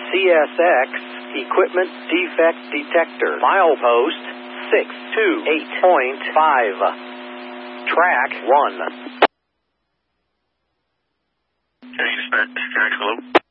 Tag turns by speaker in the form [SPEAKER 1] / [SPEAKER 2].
[SPEAKER 1] CSX Equipment Defect Detector. Milepost 628.5. Track 1.
[SPEAKER 2] Okay, dispatch, hello.